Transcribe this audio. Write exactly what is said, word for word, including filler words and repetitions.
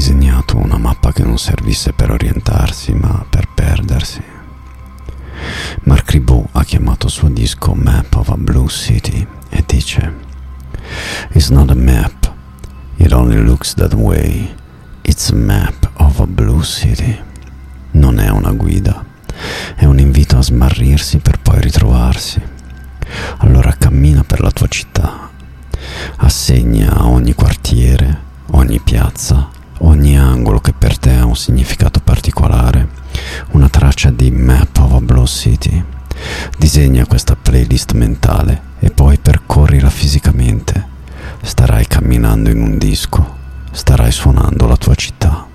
disegnato una mappa che non servisse per orientarsi, ma per perdersi. Marc Ribot ha chiamato il suo disco Map of a Blue City e dice: It's not a map, it only looks that way, it's a map of a blue city. Non è una guida, è un invito a smarrirsi per poi ritrovarsi. Allora cammina per la tua città, assegna a ogni quartiere, ogni piazza, ogni angolo che per te ha un significato particolare una traccia di Map of a Blue City. Disegna questa playlist mentale e poi percorrila fisicamente. Starai camminando in un disco, starai suonando la tua città.